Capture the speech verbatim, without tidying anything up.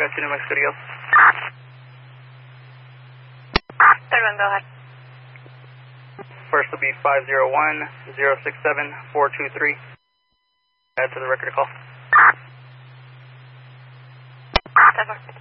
got you, New Mexico to go. Third one, go ahead. First will be five zero one zero six seven four two three. Add to the record of call. Seven.